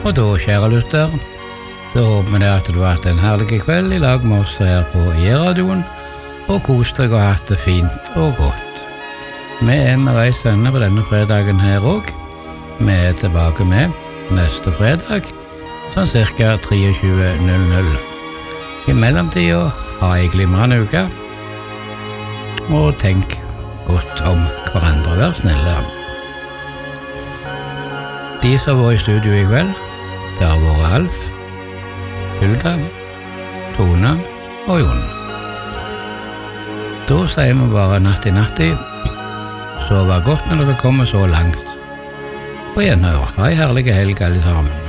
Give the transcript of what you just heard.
Og da, kjære lytter, så håper vi at du har hatt en herlig kveld I lag med oss her på J-radioen, og kost deg og hatt det fint og godt. Vi med reis ende på denne fredagen her også. Vi tilbake med neste fredag, sånn cirka 23:00. I mellomtiden ha en glimrende uke, og tenk godt om hverandre, vær snille. De som var I studio I kveld, det har vært Alf, Hulda, Tone og Jon. Da sier vi bare natti, sove godt når dere kommer så langt. På gjenhør, ha en herlig helg alle sammen.